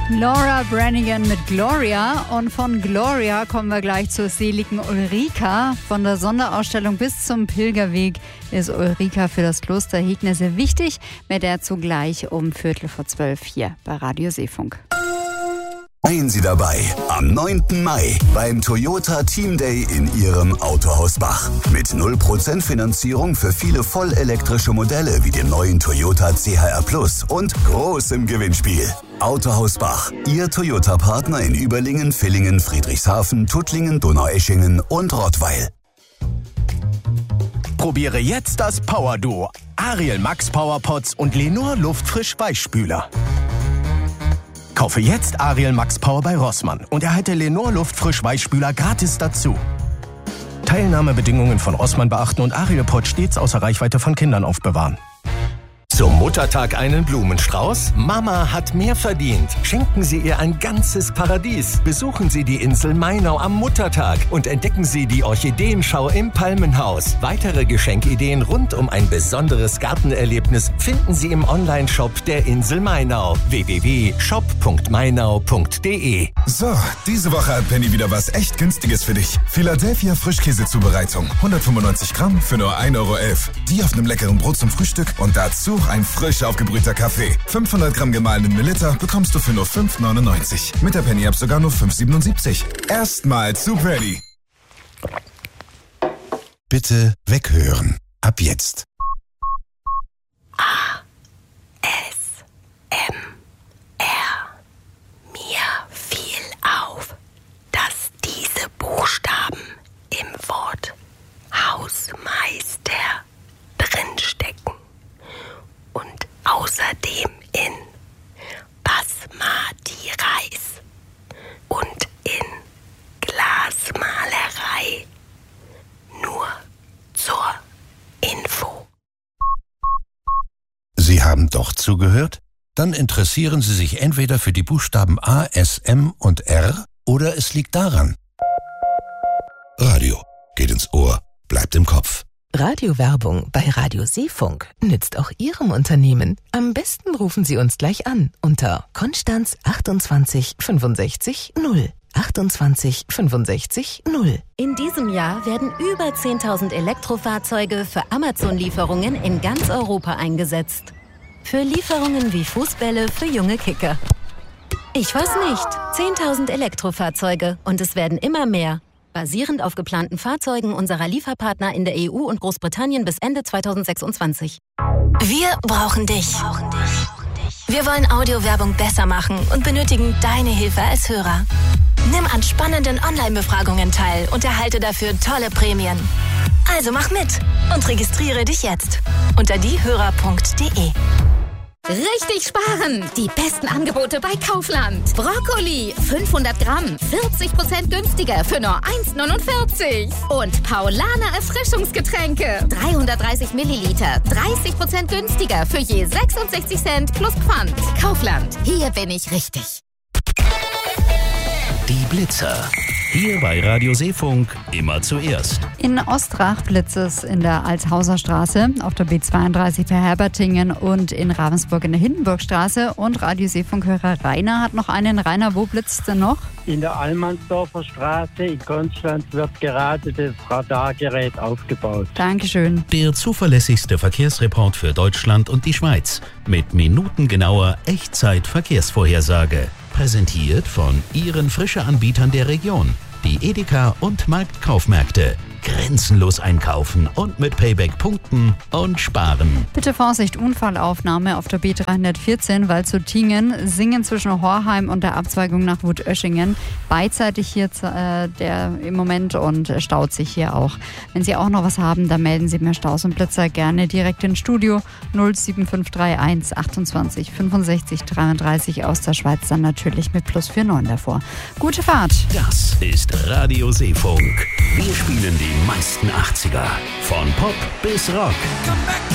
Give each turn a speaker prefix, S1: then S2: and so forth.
S1: Laura Branigan mit Gloria, und von Gloria kommen wir gleich zur seligen Ulrika. Von der Sonderausstellung bis zum Pilgerweg ist Ulrika für das Kloster Hegner sehr wichtig. Mehr dazu gleich um 11:45 hier bei Radio Seefunk.
S2: Seien Sie dabei am 9. Mai beim Toyota Team Day in Ihrem Autohaus Bach. Mit 0% Finanzierung für viele vollelektrische Modelle wie dem neuen Toyota CHR Plus und großem Gewinnspiel. Autohaus Bach, Ihr Toyota-Partner in Überlingen, Villingen, Friedrichshafen, Tuttlingen, Donaueschingen und Rottweil.
S3: Probiere jetzt das Power-Duo. Ariel Max Powerpots und Lenor Luftfrisch Weichspüler. Kaufe jetzt Ariel Max Power bei Rossmann und erhalte Lenor Luftfrisch Weichspüler gratis dazu. Teilnahmebedingungen von Rossmann beachten und Ariel Pot stets außer Reichweite von Kindern aufbewahren. Zum Muttertag einen Blumenstrauß? Mama hat mehr verdient. Schenken Sie ihr ein ganzes Paradies. Besuchen Sie die Insel Mainau am Muttertag und entdecken Sie die Orchideenschau im Palmenhaus. Weitere Geschenkideen rund um ein besonderes Gartenerlebnis finden Sie im Onlineshop der Insel Mainau. www.shop.mainau.de.
S4: So, diese Woche hat Penny wieder was echt Günstiges für dich. Philadelphia Frischkäsezubereitung. 195 Gramm für nur 1,11 Euro. Die auf einem leckeren Brot zum Frühstück und dazu ein frisch aufgebrühter Kaffee. 500 Gramm gemahlenen Milliliter bekommst du für nur 5,99. Mit der Penny-App sogar nur 5,77. Erstmal zu Penny.
S5: Bitte weghören. Ab jetzt.
S6: ASMR. Mir fiel auf, dass diese Buchstaben im Wort Hausmeister drinstecken. Und außerdem in Basmati Reis und in Glasmalerei. Nur zur Info.
S5: Sie haben doch zugehört? Dann interessieren Sie sich entweder für die Buchstaben A, S, M und R oder es liegt daran. Radio geht ins Ohr, bleibt im Kopf.
S7: Radiowerbung bei Radio Seefunk nützt auch Ihrem Unternehmen. Am besten rufen Sie uns gleich an unter Konstanz 28 65 0. 28 65 0.
S8: In diesem Jahr werden über 10.000 Elektrofahrzeuge für Amazon-Lieferungen in ganz Europa eingesetzt. Für Lieferungen wie Fußbälle für junge Kicker. Ich weiß nicht. 10.000 Elektrofahrzeuge und es werden immer mehr. Basierend auf geplanten Fahrzeugen unserer Lieferpartner in der EU und Großbritannien bis Ende 2026.
S6: Wir brauchen dich. Wir wollen Audiowerbung besser machen und benötigen deine Hilfe als Hörer. Nimm an spannenden Online-Befragungen teil und erhalte dafür tolle Prämien. Also mach mit und registriere dich jetzt unter diehörer.de.
S9: Richtig sparen! Die besten Angebote bei Kaufland. Brokkoli, 500 Gramm, 40% günstiger für nur 1,49. Und Paulaner Erfrischungsgetränke, 330 Milliliter, 30% günstiger für je 66 Cent plus Pfand. Kaufland, hier bin ich richtig.
S10: Die Blitzer. Hier bei Radio Seefunk immer zuerst.
S1: In Ostrach blitzt es in der Altshauser Straße, auf der B32 bei Herbertingen und in Ravensburg in der Hindenburgstraße. Und Radio Seefunk-Hörer Rainer hat noch einen. Rainer, wo blitzt es denn noch?
S11: In der Allmannsdorfer Straße in Konstanz wird gerade das Radargerät aufgebaut.
S1: Dankeschön.
S10: Der zuverlässigste Verkehrsreport für Deutschland und die Schweiz. Mit minutengenauer Echtzeit-Verkehrsvorhersage. Präsentiert von Ihren Frische-Anbietern der Region. Die Edeka und Marktkaufmärkte. Grenzenlos einkaufen und mit Payback punkten und sparen.
S1: Bitte Vorsicht, Unfallaufnahme auf der B314, Waldshut-Tiengen, Singen zwischen Horheim und der Abzweigung nach Wutöschingen. Beidseitig hier der im Moment und staut sich hier auch. Wenn Sie auch noch was haben, dann melden Sie mir Staus und Blitzer gerne direkt ins Studio 07531 28 65 33 aus der Schweiz, dann natürlich mit +49 davor. Gute Fahrt.
S10: Das ist Radio Seefunk. Wir spielen die meisten 80er. Von Pop bis Rock.